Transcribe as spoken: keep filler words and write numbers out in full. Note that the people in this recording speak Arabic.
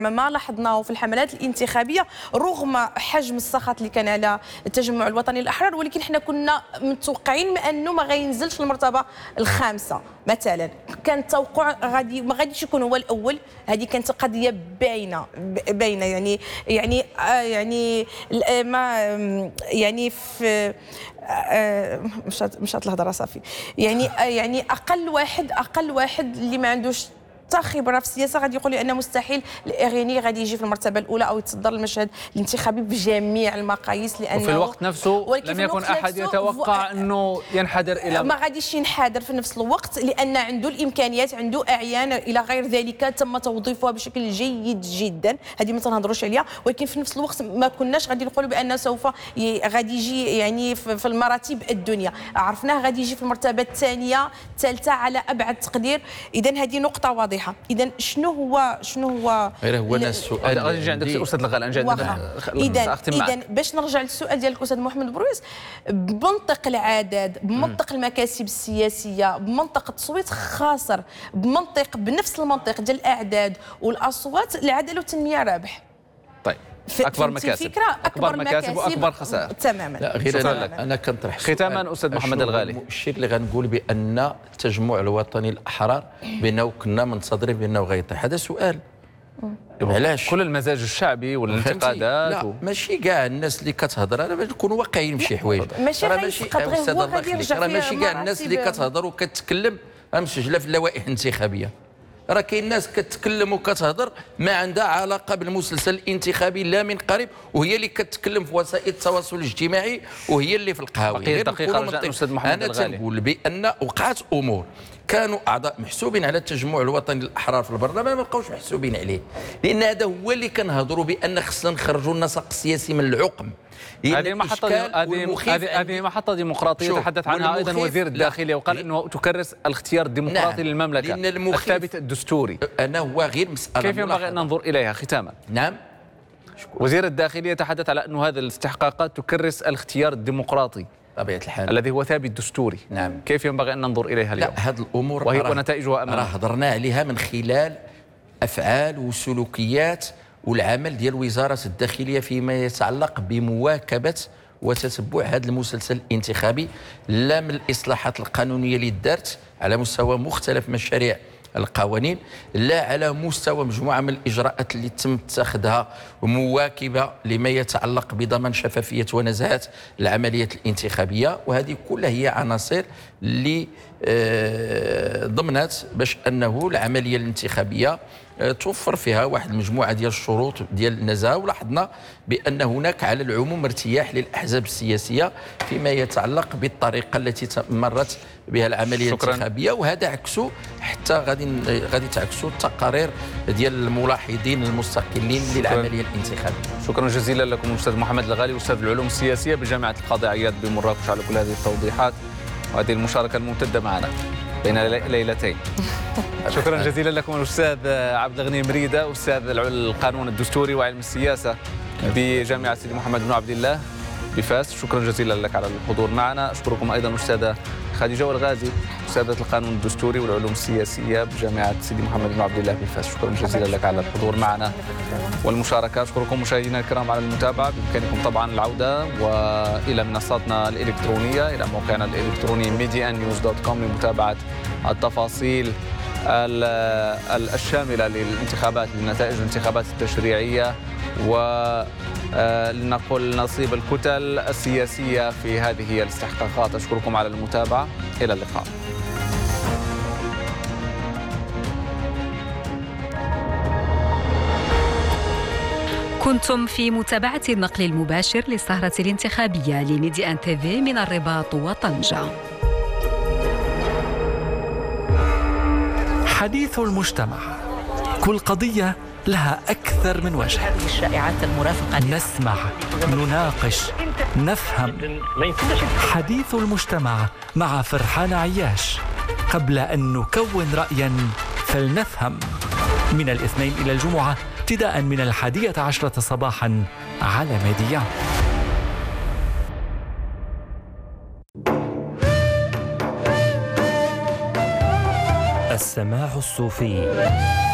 ما لاحظناه في الحملات الانتخابيه رغم حجم السخط اللي كان على التجمع الوطني الاحرار، ولكن حنا كنا متوقعين انه ما غينزلش المرتبه الخامسه مثلا. كان التوقع غادي ما غاديش يكون هو الاول، هذه كانت قضيه باينه باينه يعني يعني آه يعني ما يعني في مشات مشات الهضره صافي يعني يعني اقل واحد اقل واحد اللي ما عندوش حتى خبره في السياسه غادي يقول لي ان مستحيل الاغيني غادي يجي في المرتبه الاولى او يتصدر المشهد الانتخابي بجميع المقاييس، لانه وفي الوقت نفسه لم يكن احد يتوقع انه ينحدر الى ما غاديش ينحدر في نفس الوقت، لان عنده الامكانيات، عنده اعيان الى غير ذلك تم توظيفها بشكل جيد جدا، هذه ما تنهضروش عليها. ولكن في نفس الوقت ما كناش غادي نقولوا بان سوف غادي يجي يعني في المراتب الدنيا، عرفناه غادي يجي في المرتبه الثانيه الثالثه على ابعد تقدير. اذا هذه نقطه واضحه. اذا شنو هو شنو هو غير هو ناس السؤال غادي عندك استاذ الغالي اذا اذا باش نرجع للسؤال ديالك استاذ محمد برويس، بمنطق العدد، بمنطق المكاسب السياسيه، بمنطق التصويت خاسر، بمنطق بنفس المنطق ديال الاعداد والاصوات، العداله والتنميه رابح. طيب اكبر مكاسب فكرة اكبر, أكبر مكاسب واكبر خسائر تماما. لا غير انا انا كنطرح ختاما استاذ محمد الغالي، الشيء اللي غنقول بان التجمع الوطني الاحرار بانه كنا منتظرين بانه غيطيح، هذا سؤال. علاش كل المزاج الشعبي والانتقادات لا و... ماشي كاع الناس اللي كتهضر، انا نكونوا واقعيين بشي حوايج، ماشي ماشي راه ماشي كاع الناس اللي كتهضر وكتكلم مسجله في اللوائح الانتخابيه. راه كاين ناس كتكلم وكتهضر ما عندها علاقه بالمسلسل الانتخابي لا من قريب، وهي اللي كتكلم في وسائل التواصل الاجتماعي وهي اللي في القهاوي. غير دقيقه رجاء استاذ محمد الغالي. انا تنقول بان وقعت امور كانوا اعضاء محسوبين على التجمع الوطني الاحرار في البرلمان ما بقاوش محسوبين عليه، لان هذا هو اللي كنهضروا بان خصنا نخرجوا النسق السياسي من العقم. هذه محطة هذه هذه محطة ديمقراطية تحدث عنها أيضا وزير الداخلية، وقال أنه تكرس الاختيار الديمقراطي نعم للمملكة الثابت الدستوري. أنا هو غير مسألة كيف ينبغي أن ننظر إليها ختاما؟ نعم. وزير الداخلية تحدث على أنه هذه الاستحقاقات تكرس الاختيار الديمقراطي طبيعة الحال الذي هو ثابت دستوري. نعم. كيف ينبغي أن ننظر إليها اليوم؟ لا هذه الأمور وهي ونتائجها أمامنا. راه هضرنا عليها من خلال أفعال وسلوكيات والعمل ديال وزارة الداخلية فيما يتعلق بمواكبة وتتبع هذا المسلسل الانتخابي، لا من الإصلاحات القانونية اللي دارت على مستوى مختلف مشاريع القوانين، لا على مستوى مجموعة من الإجراءات اللي تم اتخاذها مواكبة لما يتعلق بضمان شفافية ونزاهة العمليات الانتخابية. وهذه كلها هي عناصر اللي ضمنت باش أنه العملية الانتخابية توفر فيها واحد المجموعة ديال الشروط ديال النزاهة. ولاحظنا بأن هناك على العموم ارتياح للأحزاب السياسية فيما يتعلق بالطريقة التي مرت بها العملية شكراً. الانتخابية، وهذا عكسه حتى غادي غادي تعكسوا التقارير ديال الملاحظين المستقلين للعملية الانتخابية. شكرا جزيلا لكم الأستاذ محمد الغالي أستاذ العلوم السياسية بجامعة القاضي عياض بمراكش على كل هذه التوضيحات وهذه المشاركة الممتدة معنا بين ليلتين. شكرا جزيلا لكم الأستاذ عبد الغني مريدة أستاذ القانون الدستوري وعلم السياسة بجامعة سيدي محمد بن عبد الله بفاس. شكرا جزيلا لك على الحضور معنا. أشكركم أيضا أستاذة خديجة والغازي أستاذة القانون الدستوري والعلوم السياسية بجامعة سيدي محمد بن عبد الله بفاس. شكرا جزيلا لك على الحضور معنا والمشاركة. أشكركم مشاهدينا الكرام على المتابعة. بإمكانكم طبعا العودة وإلى منصاتنا الإلكترونية إلى موقعنا الإلكتروني ميديا نيوز دوت كوم لمتابعة التفاصيل الشاملة للانتخابات لنتائج الانتخابات التشريعية ولنقل نصيب الكتل السياسية في هذه الاستحقاقات. أشكركم على المتابعة. إلى اللقاء. كنتم في متابعة النقل المباشر للسهرة الانتخابية لميديا ان تي في من الرباط وطنجة. حديث المجتمع، كل قضية لها أكثر من وجه. هذه الشائعات المرافقة نسمع، نناقش، نفهم. حديث المجتمع مع فرحان عياش. قبل أن نكون رأيا فلنفهم، من الاثنين إلى الجمعة ابتداء من الحادية عشرة صباحا على ميديا. السماع الصوفي.